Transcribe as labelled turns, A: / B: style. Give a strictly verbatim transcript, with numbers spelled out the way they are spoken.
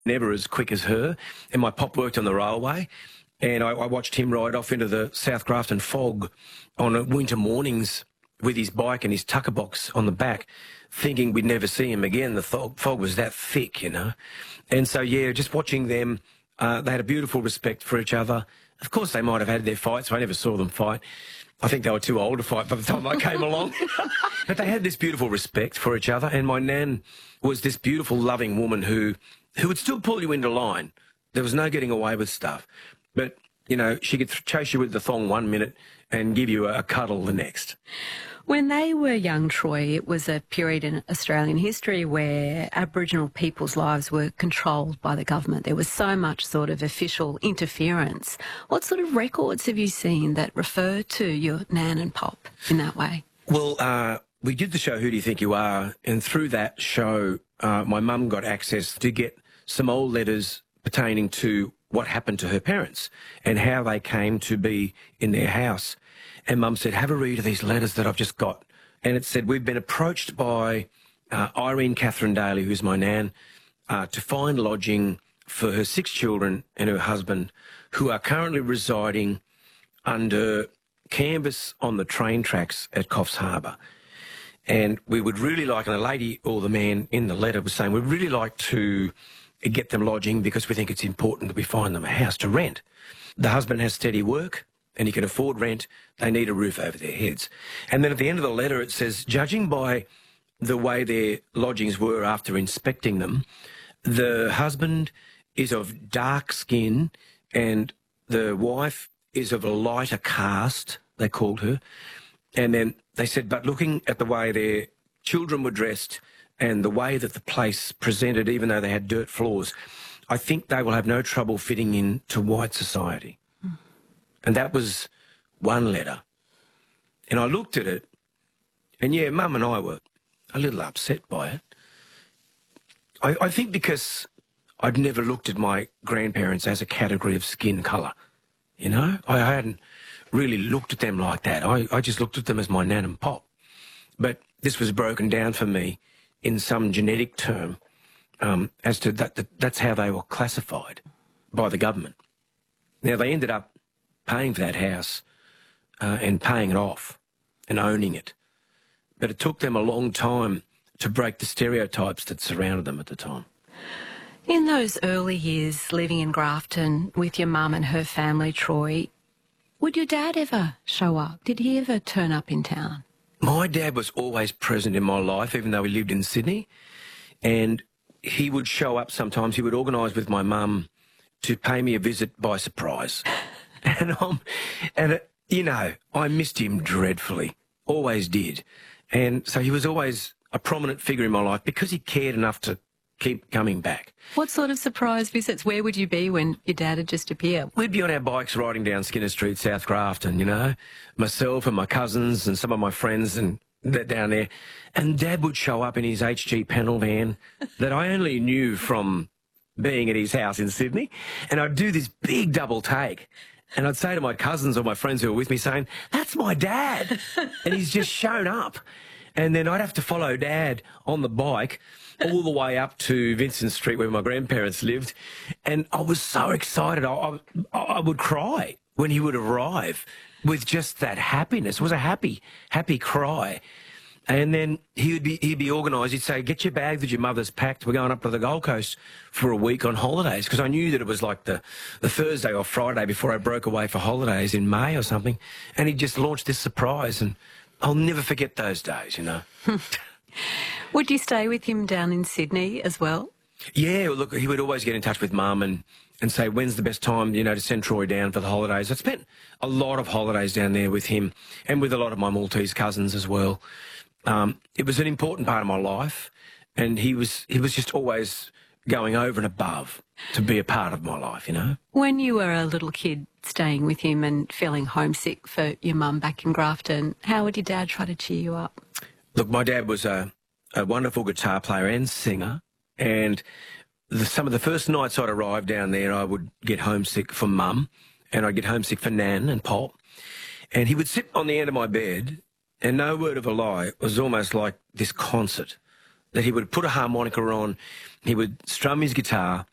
A: never as quick as her. And my pop worked on the railway, and I, I watched him ride off into the South Grafton fog on winter mornings with his bike and his tucker box on the back, thinking we'd never see him again. The fog, fog was that thick, you know. And so, yeah, just watching them, uh, they had a beautiful respect for each other. Of course, they might have had their fights. So I never saw them fight. I think they were too old to fight by the time I came along. But they had this beautiful respect for each other. And my nan was this beautiful, loving woman who, who would still pull you into line. There was no getting away with stuff. But, you know, she could chase you with the thong one minute and give you a, a cuddle the next.
B: When they were young, Troy, it was a period in Australian history where Aboriginal people's lives were controlled by the government. There was so much sort of official interference. What sort of records have you seen that refer to your nan and pop in that way?
A: Well, uh, we did the show Who Do You Think You Are? And through that show, uh, my mum got access to get some old letters pertaining to what happened to her parents and how they came to be in their house. And Mum said, have a read of these letters that I've just got. And it said, we've been approached by uh, Irene Catherine Daly, who's my nan, uh, to find lodging for her six children and her husband, who are currently residing under canvas on the train tracks at Coffs Harbour. And we would really like, and the lady or the man in the letter was saying, we'd really like to get them lodging because we think it's important that we find them a house to rent. The husband has steady work and he can afford rent. They need a roof over their heads. And then at the end of the letter it says, judging by the way their lodgings were after inspecting them, the husband is of dark skin and the wife is of a lighter caste, they called her. And then they said, but looking at the way their children were dressed and the way that the place presented, even though they had dirt floors, I think they will have no trouble fitting into white society. Mm. And that was one letter. And I looked at it, and yeah, Mum and I were a little upset by it. I, I think because I'd never looked at my grandparents as a category of skin colour, you know? I hadn't really looked at them like that. I, I just looked at them as my nan and pop. But this was broken down for me in some genetic term um, as to that, that that's how they were classified by the government. Now, they ended up paying for that house uh, and paying it off and owning it. But it took them a long time to break the stereotypes that surrounded them at the time.
B: In those early years living in Grafton with your mum and her family, Troy, would your dad ever show up? Did he ever turn up in town?
A: My dad was always present in my life, even though he lived in Sydney. And he would show up sometimes. He would organise with my mum to pay me a visit by surprise. and, um, and it, you know, I missed him dreadfully, always did. And so he was always a prominent figure in my life because he cared enough to keep coming back.
B: What sort of surprise visits? Where would you be when your dad had just appeared?
A: We'd be on our bikes riding down Skinner Street, South Grafton, you know, myself and my cousins and some of my friends and that down there. And Dad would show up in his H G panel van that I only knew from being at his house in Sydney. And I'd do this big double take. And I'd say to my cousins or my friends who were with me saying, that's my dad. And he's just shown up. And then I'd have to follow Dad on the bike all the way up to Vincent Street where my grandparents lived. And I was so excited. I, I, I would cry when he would arrive with just that happiness. It was a happy, happy cry. And then he would be, he'd be organised. He'd say, get your bag that your mother's packed. We're going up to the Gold Coast for a week on holidays. Because I knew that it was like the, the Thursday or Friday before I broke away for holidays in May or something. And he'd just launched this surprise. And I'll never forget those days, you know.
B: Would you stay with him down in Sydney as well?
A: Yeah, well, look, he would always get in touch with Mum and, and say, when's the best time, you know, to send Troy down for the holidays. I spent a lot of holidays down there with him and with a lot of my Maltese cousins as well. Um, it was an important part of my life, and he was he was just always going over and above to be a part of my life, you know.
B: When you were a little kid staying with him and feeling homesick for your mum back in Grafton, how would your dad try to cheer you up?
A: Look, my dad was a, a wonderful guitar player and singer, and the, some of the first nights I'd arrive down there, I would get homesick for Mum, and I'd get homesick for Nan and Pop, and he would sit on the end of my bed, and no word of a lie, it was almost like this concert, that he would put a harmonica on, he would strum his guitar,